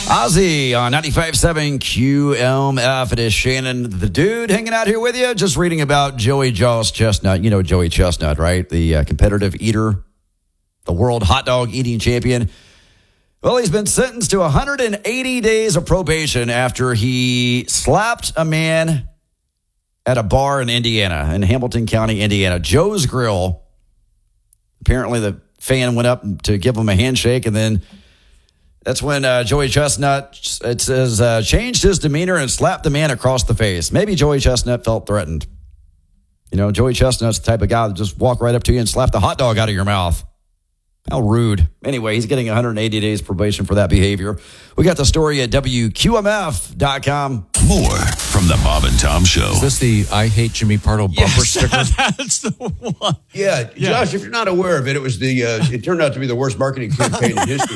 Ozzy on 95.7 QMF. It is Shannon, the dude, hanging out here with you. Just reading about Joey Joss Chestnut. You know Joey Chestnut, right? The competitive eater, the world hot dog eating champion. Well, he's been sentenced to 180 days of probation after he slapped a man at a bar in Indiana, in Hamilton County, Indiana. Joe's Grill. Apparently, the fan went up to give him a handshake, and then that's when Joey Chestnut, it says, changed his demeanor and slapped the man across the face. Maybe Joey Chestnut felt threatened. You know, Joey Chestnut's the type of guy that just walk right up to you and slap the hot dog out of your mouth. How rude. Anyway, he's getting 180 days probation for that behavior. We got the story at WQMF.com. More from the Bob and Tom Show. Is this the I Hate Jimmy Pardo bumper sticker? That's the one. Yeah, Josh, if you're not aware of it, it turned out to be the worst marketing campaign in history.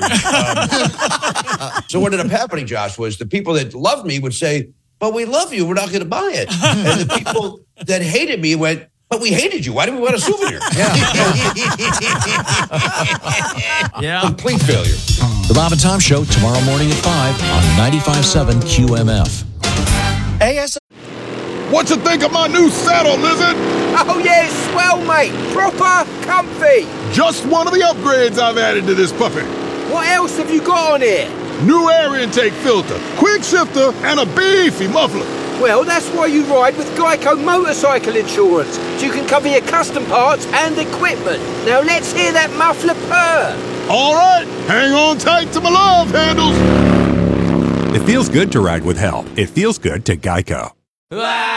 So what ended up happening, Josh, was the people that loved me would say, but we love you, we're not going to buy it. And the people that hated me went, but we hated you. Why do we want a souvenir? Yeah. Complete failure. The Bob and Tom Show tomorrow morning at 5 on 95.7 QMF. What you think of my new saddle, Lizard? Oh yeah, it's swell, mate. Proper comfy. Just one of the upgrades I've added to this puppy. What else have you got on here? New air intake filter, quick shifter, and a beefy muffler. Well, that's why you ride with Geico Motorcycle Insurance, so you can cover your custom parts and equipment. Now let's hear that muffler purr. All right, hang on tight to my love handles. It feels good to ride with help. It feels good to Geico.